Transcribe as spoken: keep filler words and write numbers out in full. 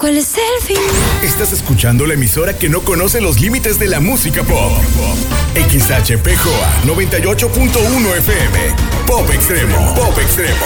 ¿Cuál es el fin? Estás escuchando la emisora que no conoce los límites de la música pop. X H P J noventa y ocho punto uno F M. Pop Extremo. Pop Extremo.